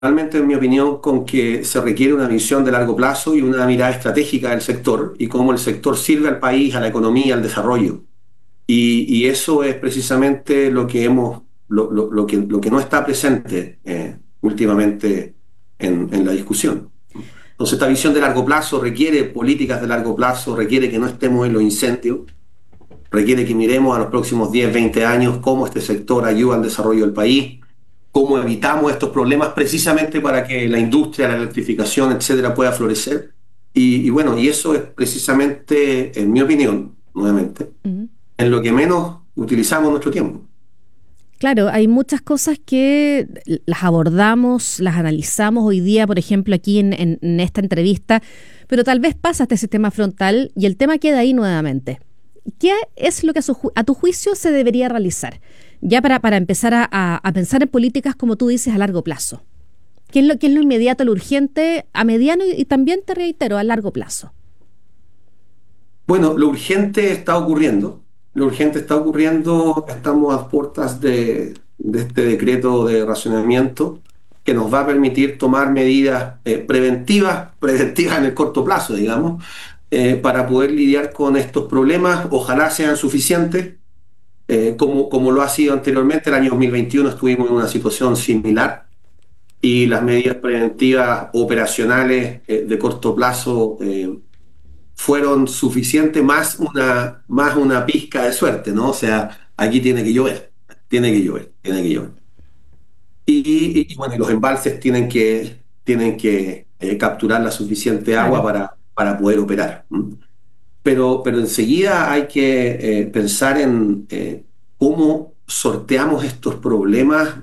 realmente, en mi opinión, con que se requiere una visión de largo plazo y una mirada estratégica del sector y cómo el sector sirve al país, a la economía, al desarrollo. Y eso es precisamente lo que no está presente últimamente en la discusión. Entonces, esta visión de largo plazo requiere políticas de largo plazo, requiere que no estemos en los incendios, requiere que miremos a los próximos 10, 20 años cómo este sector ayuda al desarrollo del país, cómo evitamos estos problemas precisamente para que la industria, la electrificación, etcétera, pueda florecer. Y bueno, y eso es precisamente, en mi opinión, nuevamente, Ujú. en lo que menos utilizamos nuestro tiempo. Claro, hay muchas cosas que las abordamos, las analizamos hoy día, por ejemplo, aquí en esta entrevista, pero tal vez pasa este sistema frontal y el tema queda ahí nuevamente. ¿Qué es lo que a tu juicio se debería realizar? Ya para empezar a pensar en políticas, como tú dices, a largo plazo. Qué es lo inmediato, lo urgente, a mediano y también, te reitero, a largo plazo? Bueno, lo urgente está ocurriendo. Lo urgente está ocurriendo. Estamos a puertas de este decreto de racionamiento que nos va a permitir tomar medidas preventivas en el corto plazo, digamos, para poder lidiar con estos problemas. Ojalá sean suficientes, como lo ha sido anteriormente. El año 2021 estuvimos en una situación similar y las medidas preventivas operacionales de corto plazo fueron suficientes, más una pizca de suerte, ¿no? O sea, aquí tiene que llover, tiene que llover, tiene que llover. Y bueno, y los embalses tienen que capturar la suficiente agua Claro. para poder operar. ¿M? Pero enseguida hay que pensar en cómo sorteamos estos problemas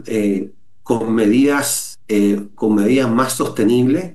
con medidas más sostenibles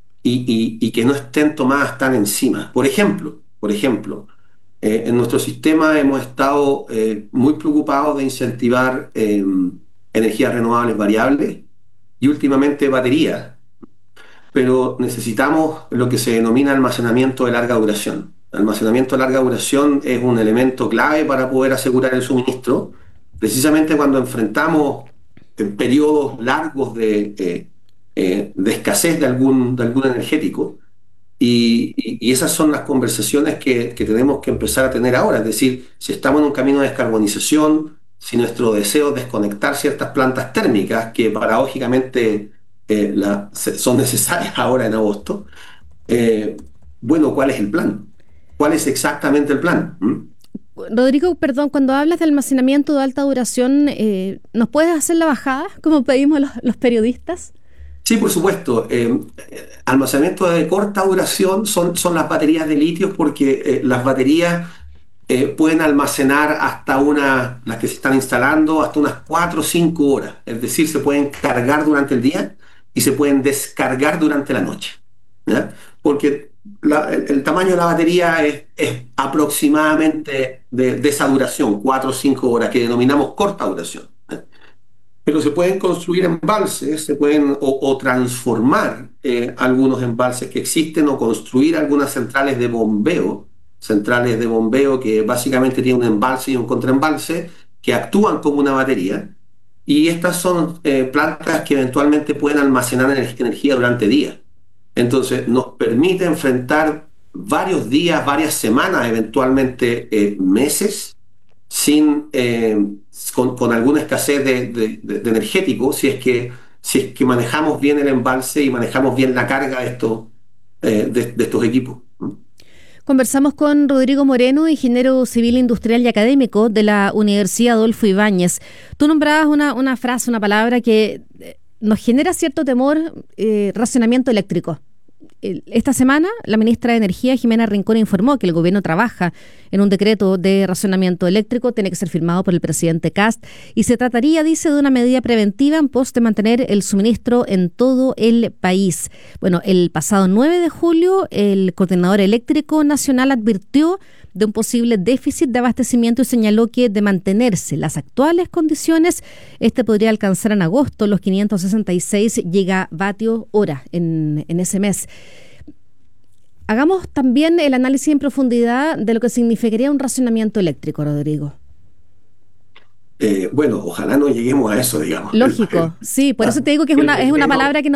y que no estén tomadas tan encima. Por ejemplo, en nuestro sistema hemos estado muy preocupados de incentivar energías renovables variables y últimamente baterías, pero necesitamos lo que se denomina almacenamiento de larga duración. El almacenamiento de larga duración es un elemento clave para poder asegurar el suministro, precisamente cuando enfrentamos periodos largos de escasez de algún energético. Y esas son las conversaciones que tenemos que empezar a tener ahora. Es decir, si estamos en un camino de descarbonización, si nuestro deseo es desconectar ciertas plantas térmicas que paradójicamente son necesarias ahora en agosto, eh, bueno, ¿cuál es el plan? ¿Cuál es exactamente el plan? ¿Mm? Rodrigo, perdón, cuando hablas de almacenamiento de alta duración, ¿nos puedes hacer la bajada, como pedimos los periodistas? Sí, por supuesto. Almacenamiento de corta duración son las baterías de litio porque las baterías pueden almacenar las que se están instalando, hasta unas 4 o 5 horas. Es decir, se pueden cargar durante el día y se pueden descargar durante la noche. ¿Ya? Porque el tamaño de la batería es aproximadamente de esa duración, 4 o 5 horas, que denominamos corta duración. ¿Ya? Pero se pueden construir embalses, o transformar algunos embalses que existen o construir algunas centrales de bombeo que básicamente tienen un embalse y un contraembalse que actúan como una batería. Y estas son plantas que eventualmente pueden almacenar energía durante días. Entonces, nos permite enfrentar varios días, varias semanas, eventualmente meses, sin, con alguna escasez de energético, si es que manejamos bien el embalse y manejamos bien la carga de estos equipos. Conversamos con Rodrigo Moreno, ingeniero civil industrial y académico de la Universidad Adolfo Ibáñez. Tú nombrabas una frase, una palabra que nos genera cierto temor, racionamiento eléctrico. Esta semana, la ministra de Energía, Jimena Rincón, informó que el gobierno trabaja en un decreto de racionamiento eléctrico, tiene que ser firmado por el presidente Kast, y se trataría, dice, de una medida preventiva en pos de mantener el suministro en todo el país. Bueno, el pasado 9 de julio, el Coordinador Eléctrico Nacional advirtió de un posible déficit de abastecimiento y señaló que, de mantenerse las actuales condiciones, este podría alcanzar en agosto los 566 gigavatios hora en ese mes. Hagamos también el análisis en profundidad de lo que significaría un racionamiento eléctrico, Rodrigo. Bueno, ojalá no lleguemos a eso, digamos. Lógico, sí, por eso te digo que es El una veneno, palabra que